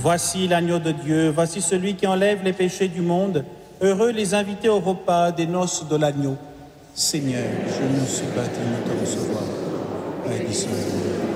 Voici l'agneau de Dieu, voici celui qui enlève les péchés du monde. Heureux les invités au repas des noces de l'agneau. Seigneur, je ne suis pas digne de te recevoir. Aie